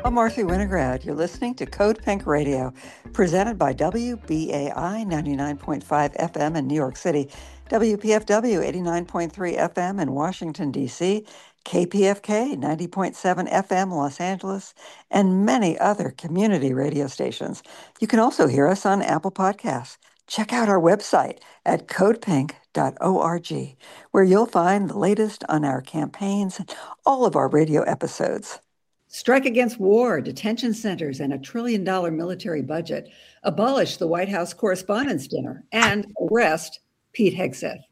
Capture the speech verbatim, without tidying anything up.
I'm Marcy Winograd. You're listening to Code Pink Radio, presented by W B A I ninety-nine point five F M in New York City, W P F W eighty-nine point three F M in Washington, D C, K P F K ninety point seven F M Los Angeles, and many other community radio stations. You can also hear us on Apple Podcasts. Check out our website at code pink dot org, where you'll find the latest on our campaigns and all of our radio episodes. Strike against war, detention centers, and a trillion dollar military budget. Abolish the White House Correspondents' Dinner and arrest Pete Hegseth.